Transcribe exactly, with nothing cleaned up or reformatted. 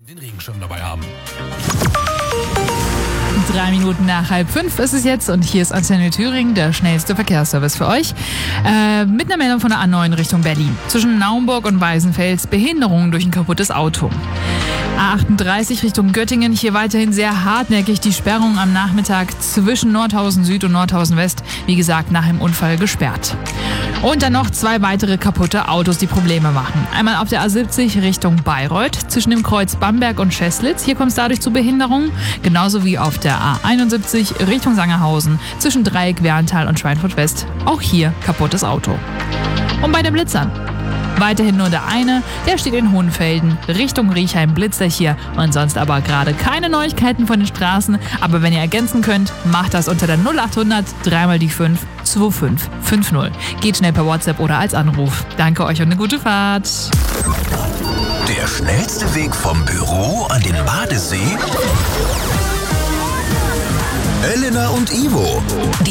Den Regenschirm dabei haben. Drei Minuten nach halb fünf ist es jetzt und hier ist Antenne Thüringen, der schnellste Verkehrsservice für euch. Äh, mit einer Meldung von der A neun Richtung Berlin. Zwischen Naumburg und Weißenfels Behinderungen durch ein kaputtes Auto. A achtunddreißig Richtung Göttingen, hier weiterhin sehr hartnäckig die Sperrung am Nachmittag zwischen Nordhausen Süd und Nordhausen West. Wie gesagt, nach dem Unfall gesperrt. Und dann noch zwei weitere kaputte Autos, die Probleme machen. Einmal auf der A siebzig Richtung Bayreuth, zwischen dem Kreuz Bamberg und Scheßlitz. Hier kommt es dadurch zu Behinderungen. Genauso wie auf der A einundsiebzig Richtung Sangerhausen, zwischen Dreieck, Werntal und Schweinfurt West. Auch hier kaputtes Auto. Und bei den Blitzern. Weiterhin nur der eine, der steht in Hohenfelden, Richtung Riechheim blitzt er hier und sonst aber gerade keine Neuigkeiten von den Straßen. Aber wenn ihr ergänzen könnt, macht das unter der null achthundert drei mal die fünf zwei fünf fünf null. Geht schnell per WhatsApp oder als Anruf. Danke euch und eine gute Fahrt. Der schnellste Weg vom Büro an den Badesee? Elena und Ivo. Die